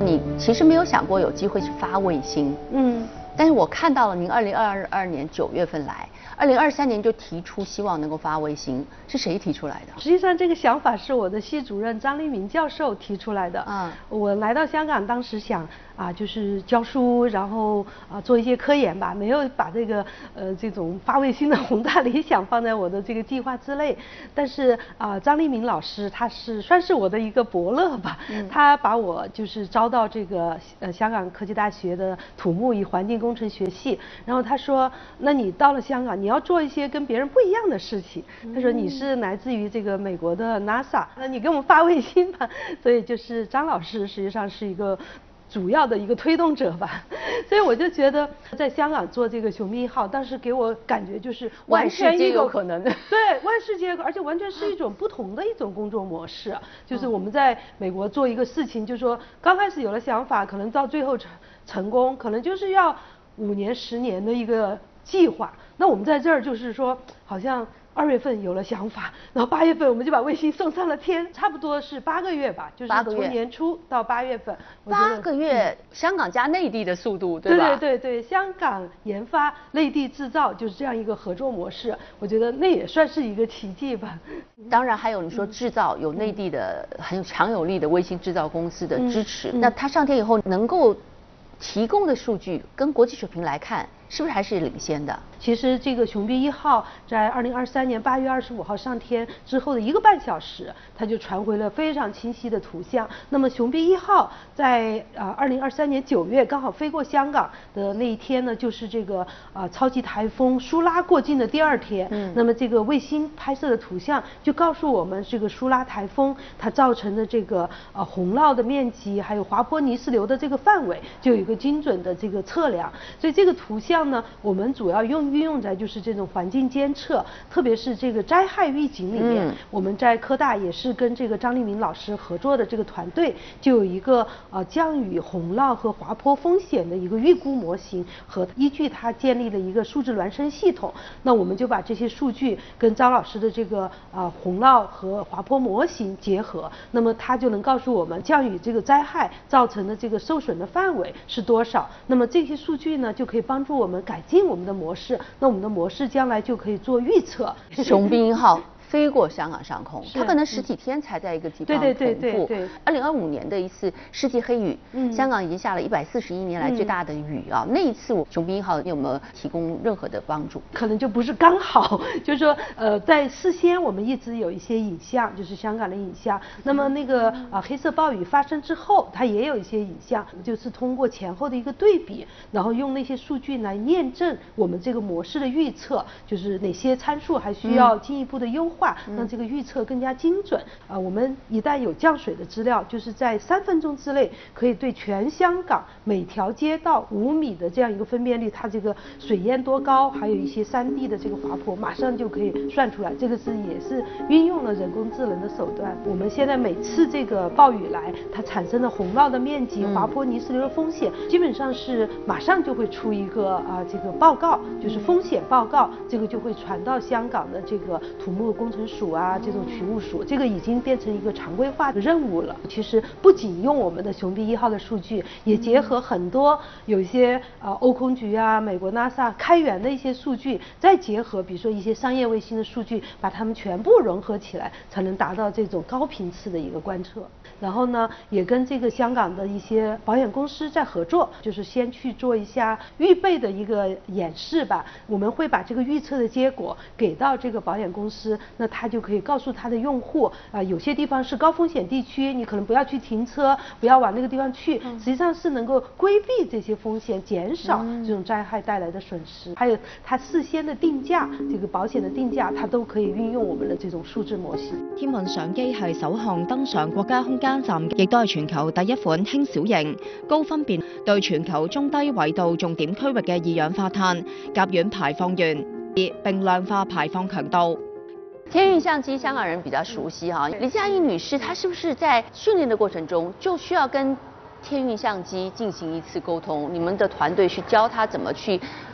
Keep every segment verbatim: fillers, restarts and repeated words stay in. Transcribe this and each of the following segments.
你其实没有想过有机会去发卫星， 嗯， 但是我看到了您二零二二年九月份来，二零二三年就提出希望能够发卫星，是谁提出来的？ 实际上这个想法是我的系主任张立民教授提出来的。嗯，我来到香港，当时想啊，就是教书，然后啊做一些科研吧，没有把这个呃这种发卫星的宏大理想放在我的这个计划之内。但是啊，张立民老师他是算是我的一个伯乐吧，嗯、他把我就是招到这个呃香港科技大学的土木与环境工程学系，然后他说，那你到了香港，你要做一些跟别人不一样的事情。他说你是来自于这个美国的 NASA， 那你给我们发卫星吧。所以就是张老师实际上是一个主要的一个推动者吧。所以我就觉得在香港做这个雄兵一号，当时给我感觉就是完全一有可能的， 对，万事皆有可能，而且完全是一种不同的一种工作模式。就是我们在美国做一个事情，就是说刚开始有了想法，可能到最后成成功，可能就是要五年、十年的一个计划。那我们在这儿就是说，好像二月份有了想法，然后八月份我们就把卫星送上了天，差不多是八个月吧，就是从年初到八月份。 八个月，嗯、香港加内地的速度，对吧？ 对对对对，香港研发，内地制造，就是这样一个合作模式。我觉得那也算是一个奇迹吧。 当然还有你说制造，有内地的很有强有力的卫星制造公司的支持，嗯嗯、那它上天以后能够提供的数据，跟国际水平来看，是不是还是领先的？ 其实这个雄兵一号在二零二三年八月二十五号上天之后的一个半小时，它就传回了非常清晰的图像。那么雄兵一号在啊二零二三年九月刚好飞过香港的那一天呢，就是这个啊超级台风苏拉过境的第二天。嗯。那么这个卫星拍摄的图像就告诉我们，这个苏拉台风它造成的这个啊洪涝的面积，还有滑坡泥石流的这个范围，就有一个精准的这个测量。所以这个图像呢，我们主要用。运用在就是这种环境监测，特别是这个灾害预警里面，嗯、我们在科大也是跟这个张立民老师合作的这个团队，就有一个呃降雨、洪涝和滑坡风险的一个预估模型，和依据它建立了一个数字孪生系统。那我们就把这些数据跟张老师的这个啊、呃、洪涝和滑坡模型结合，那么它就能告诉我们降雨这个灾害造成的这个受损的范围是多少。那么这些数据呢，就可以帮助我们改进我们的模式。那我们的模式将来就可以做预测。 雄兵一号飞过香港上空，它可能十几天才在一个地方同步。 对对对对对。 二零二五年的一次世纪黑雨，嗯，香港已经下了一百四十一年来最大的雨啊。嗯、那一次，我雄兵一号有没有提供任何的帮助？ 可能就不是刚好，就是说，呃，在事先我们一直有一些影像，就是香港的影像。那么那个啊、呃、黑色暴雨发生之后，它也有一些影像，就是通过前后的一个对比，然后用那些数据来验证我们这个模式的预测，就是哪些参数还需要进一步的优化。嗯、让这个预测更加精准啊、呃！我们一旦有降水的资料，就是在三分钟之内可以对全香港每条街道五米的这样一个分辨率，它这个水淹多高，还有一些山地的这个滑坡，马上就可以算出来。这个是也是运用了人工智能的手段。我们现在每次这个暴雨来，它产生的洪涝的面积、滑坡泥石流的风险，基本上是马上就会出一个啊、呃、这个报告，就是风险报告，这个就会传到香港的这个土木工程署啊，这种渠务署，这个已经变成一个常规化的任务了。其实不仅用我们的雄兵一号的数据，也结合很多有一些呃欧空局啊、美国 NASA 开源的一些数据，再结合比如说一些商业卫星的数据，把它们全部融合起来，才能达到这种高频次的一个观测。然后呢，也跟这个香港的一些保险公司在合作，就是先去做一下预备的一个演示吧。我们会把这个预测的结果给到这个保险公司，那他就可以告诉他的用户啊、呃，有些地方是高风险地区，你可能不要去停车，不要往那个地方去，实际上是能够规避这些风险，减少这種災害帶來的損失。還有它事先的定價，這個保險的定價，它都可以運用我們的這種數字模式。 天運相機係首項登上國家空間站，亦都係全球第一款輕小型、高分辨對全球中低緯度重點區域嘅二氧化碳、甲烷排放源，並量化排放強度。 天運相機香港人比較熟悉哈，李嘉怡女士她是不是在訓練的過程中就需要跟天運相機進行一次溝通？你們的團隊去教她怎麼去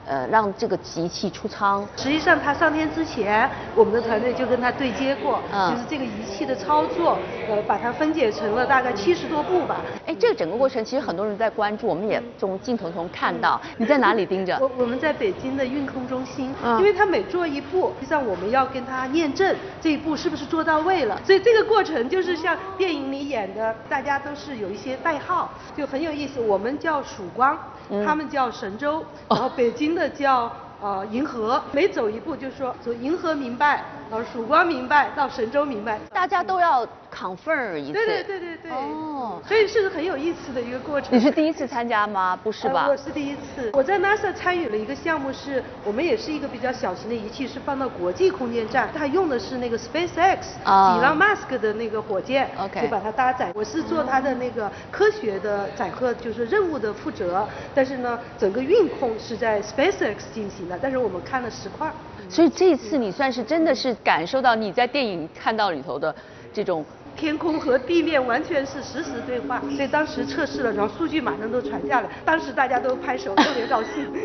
呃让这个仪器出舱？ 实际上他上天之前，我们的团队就跟他对接过，嗯、就是这个仪器的操作，呃，把它分解成了大概七十多步吧。 哎，这个整个过程其实很多人在关注，我们也从镜头中看到。嗯、你在哪里盯着？ 我我们在北京的运控中心，嗯、因为他每做一步，实际上我们要跟他验证这一步是不是做到位了，所以这个过程就是像电影里演的，大家都是有一些代号，就很有意思。我们叫曙光，嗯、他们叫神州，然后北京的叫。呃，银河每走一步就是说从银河明白，然后曙光明白到神州明白， 大家都要 confirm 一次。 对对对对对。 哦， 所以是很有意思的一个过程。 你是第一次参加吗？不是吧？ 呃、我是第一次。我在 NASA 参与了一个项目是，是我们也是一个比较小型的仪器，是放到国际空间站，它用的是那个 SpaceX 伊朗马斯克的那个火箭， OK， 就把它搭载。我是做它的那个科学的载荷，就是任务的负责，但是呢，整个运控是在 SpaceX 进行的。但是我们看了实况， 所以这一次你算是真的是感受到你在电影看到里头的这种天空和地面完全是实时对话，所以当时测试了，然后数据马上都传下来，当时大家都拍手，特别高兴。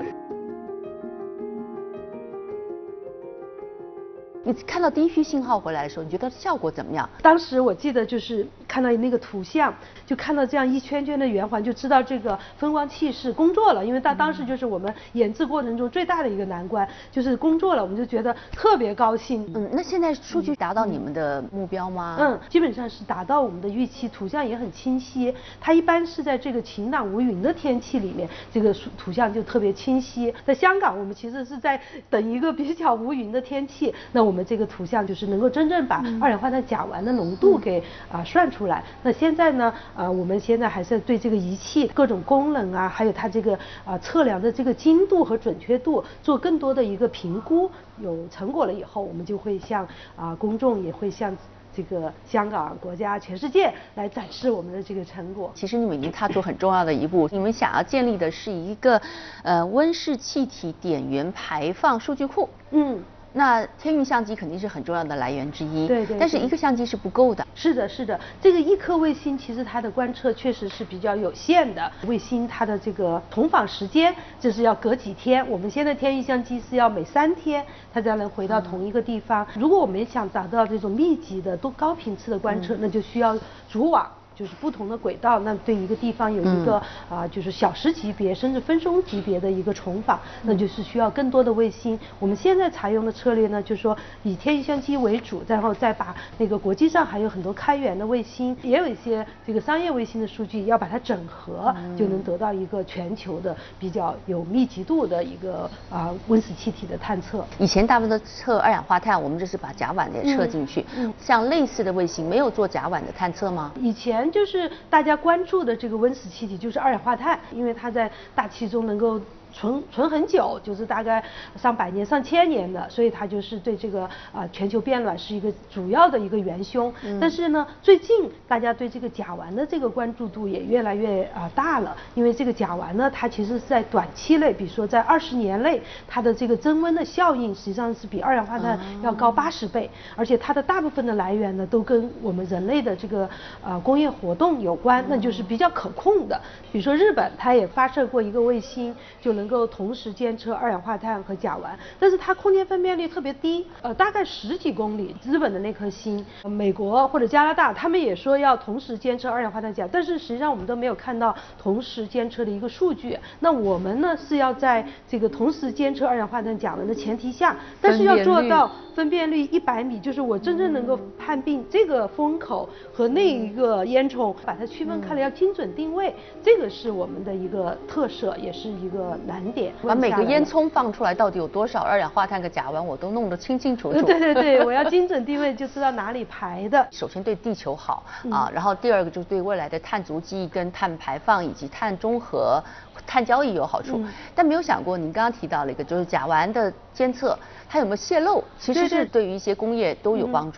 你看到第一批信号回来的时候，你觉得效果怎么样？ 当时我记得就是看到那个图像，就看到这样一圈圈的圆环，就知道这个分光器是工作了。因为它当时就是我们研制过程中最大的一个难关，就是工作了，我们就觉得特别高兴。 嗯，那现在数据达到你们的目标吗？ 嗯，基本上是达到我们的预期，图像也很清晰。它一般是在这个晴朗无云的天气里面，这个图像就特别清晰。在香港，我们其实是在等一个比较无云的天气，那我们。我们这个图像就是能够真正把二氧化碳甲烷的浓度给啊、呃、算出来。那现在呢，呃，我们现在还是对这个仪器各种功能啊，还有它这个啊、呃、测量的这个精度和准确度做更多的一个评估。有成果了以后，我们就会向啊、呃、公众也会向这个香港、国家、全世界来展示我们的这个成果。 其实你们已经踏出很重要的一步，你们想要建立的是一个呃温室气体点源排放数据库。嗯。那天运相机肯定是很重要的来源之一， 对 对, 对。 但是一个相机是不够的。 是的，是的，这个一颗卫星其实它的观测确实是比较有限的。卫星它的这个同访时间就是要隔几天，我们现在天运相机是要每三天它才能回到同一个地方。嗯、如果我们想达到这种密集的多高频次的观测，嗯、那就需要组网。就是不同的轨道，那对一个地方有一个啊、嗯呃，就是小时级别甚至分钟级别的一个重访，那就是需要更多的卫星。我们现在采用的策略呢，就是说以天运相机为主，然后再把那个国际上还有很多开源的卫星，也有一些这个商业卫星的数据，要把它整合，嗯、就能得到一个全球的比较有密集度的一个啊、呃、温室气体的探测。 以前大部分都测二氧化碳，我们这是把甲烷也测进去。嗯，嗯像类似的卫星没有做甲烷的探测吗？ 以前就是大家关注的这个温室气体就是二氧化碳，因为它在大气中能够存存很久，就是大概上百年、上千年的，所以它就是对这个啊、呃、全球变暖是一个主要的一个元凶。嗯、但是呢，最近大家对这个甲烷的这个关注度也越来越啊、呃、大了，因为这个甲烷呢，它其实是在短期内，比如说在二十年内，它的这个增温的效应实际上是比二氧化碳要高八十倍，嗯、而且它的大部分的来源呢，都跟我们人类的这个呃工业活动有关，那就是比较可控的。比如说日本，它也发射过一个卫星，就能够同时监测二氧化碳和甲烷，但是它空间分辨率特别低，呃，大概十几公里。日本的那颗星，呃、美国或者加拿大，他们也说要同时监测二氧化碳、甲烷，但是实际上我们都没有看到同时监测的一个数据。那我们呢是要在这个同时监测二氧化碳、甲烷的前提下，但是要做到分辨率一百米，就是我真正能够判定这个风口和那一个烟囱，把它区分开来，要精准定位，这个是我们的一个特色，也是一个难点。 把每个烟囱放出来到底有多少二氧化碳和甲烷，我都弄得清清楚楚。 对对对，我要精准定位，就知道哪里排的。 首先对地球好啊，然后第二个就是对未来的碳足迹跟碳排放以及碳中和、碳交易有好处。嗯、但没有想过，您刚刚提到了一个，就是甲烷的监测，它有没有泄漏，其实是对于一些工业都有帮助的。 嗯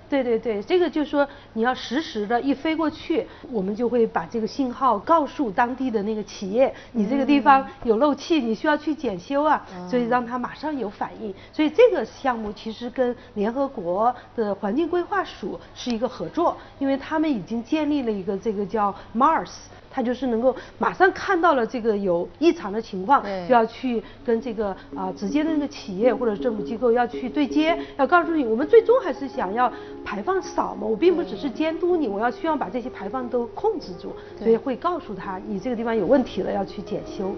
对对对，这个就是说你要实时的一飞过去，我们就会把这个信号告诉当地的那个企业，你这个地方有漏气，你需要去检修啊，嗯、所以让它马上有反应。所以这个项目其实跟联合国的环境规划署是一个合作，因为他们已经建立了一个这个叫 Mars。他就是能够马上看到了这个有异常的情况，就要去跟这个啊、呃、直接的那个企业或者政府机构要去对接，要告诉你，我们最终还是想要排放少嘛，我并不只是监督你，我要希望把这些排放都控制住，所以会告诉他你这个地方有问题了，要去检修。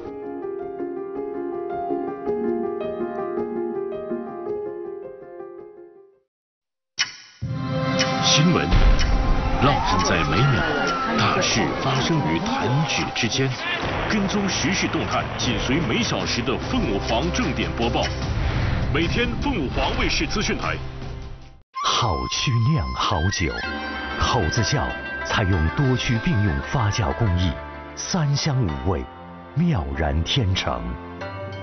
新闻烙印在每秒，大事发生于弹指之间。跟踪时事动态，紧随每小时的凤舞凰正点播报。每天凤舞凰卫视资讯台。 好曲酿好酒，口子窖采用多区并用发酵工艺，三香五味，妙然天成。